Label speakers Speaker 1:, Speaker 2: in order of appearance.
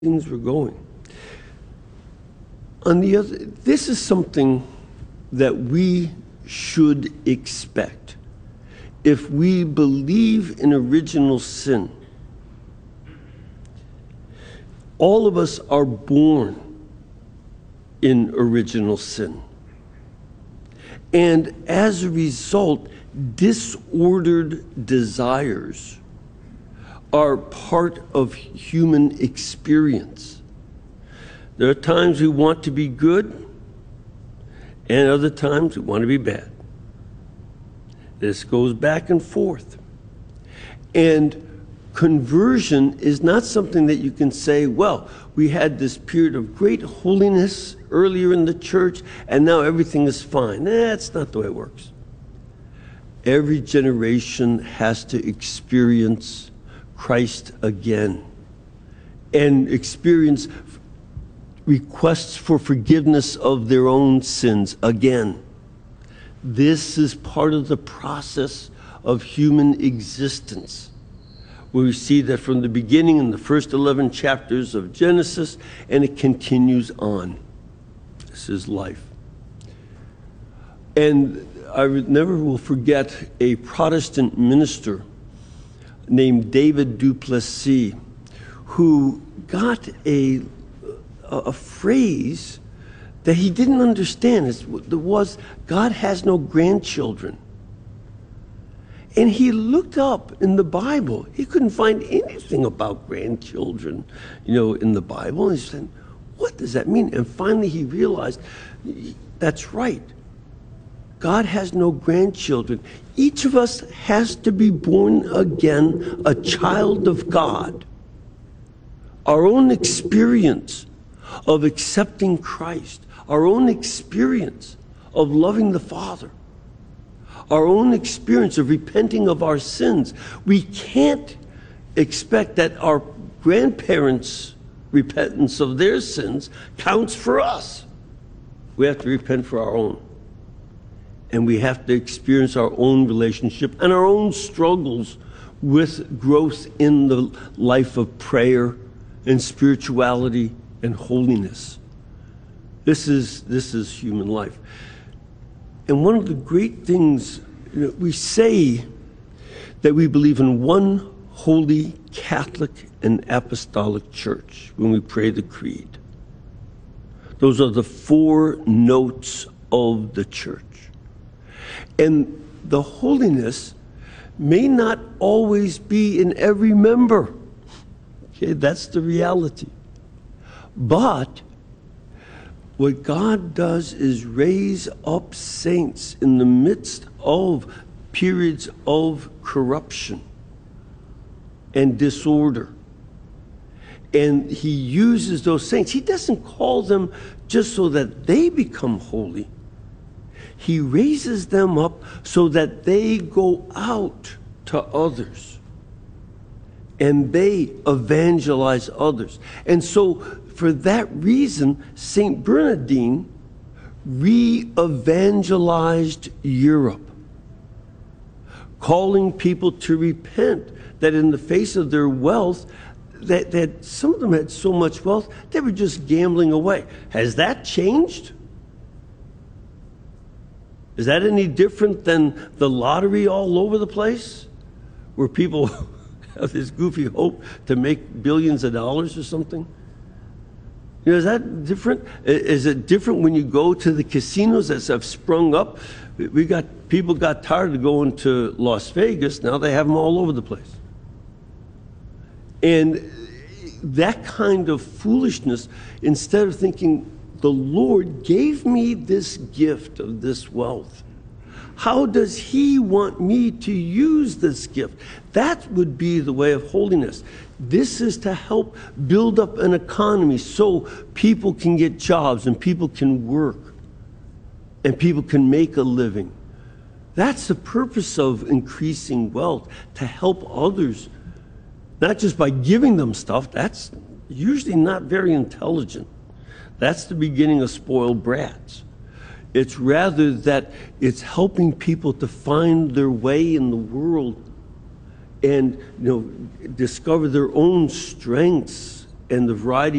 Speaker 1: things were going. On the other, this is something that we should expect. If we believe in original sin, all of us are born in original sin. And as a result, disordered desires are part of human experience. There are times we want to be good, and other times we want to be bad. This goes back and forth. And conversion is not something that you can say, well, we had this period of great holiness earlier in the church, and now everything is fine. That's not the way it works. Every generation has to experience Christ again and experience requests for forgiveness of their own sins again. This is part of the process of human existence. We see that from the beginning in the first 11 chapters of Genesis, and it continues on. This is life. And I never will forget a Protestant minister named David du Plessis, who got a phrase that he didn't understand. It was, God has no grandchildren. And he looked up in the Bible. He couldn't find anything about grandchildren, in the Bible. And he said, what does that mean? And finally he realized, that's right. God has no grandchildren. Each of us has to be born again, a child of God. Our own experience of accepting Christ, our own experience of loving the Father, our own experience of repenting of our sins. We can't expect that our grandparents' repentance of their sins counts for us. We have to repent for our own. And we have to experience our own relationship and our own struggles with growth in the life of prayer and spirituality and holiness. This is human life. And one of the great things, we say that we believe in one holy Catholic and Apostolic Church when we pray the Creed. Those are the four notes of the church. And the holiness may not always be in every member. Okay, that's the reality. But what God does is raise up saints in the midst of periods of corruption and disorder. And he uses those saints. He doesn't call them just so that they become holy. He raises them up so that they go out to others and they evangelize others. And so for that reason, St. Bernardine re-evangelized Europe, calling people to repent, that in the face of their wealth, that some of them had so much wealth, they were just gambling away. Has that changed? Is that any different than the lottery all over the place, where people have this goofy hope to make billions of dollars or something? Is that different? Is it different when you go to the casinos that have sprung up? People got tired of going to Las Vegas. Now they have them all over the place. And that kind of foolishness, instead of thinking, the Lord gave me this gift of this wealth, how does he want me to use this gift? That would be the way of holiness. This is to help build up an economy so people can get jobs and people can work and people can make a living. That's the purpose of increasing wealth, to help others, not just by giving them stuff. That's usually not very intelligent. That's the beginning of spoiled brats. It's rather that it's helping people to find their way in the world and discover their own strengths and the variety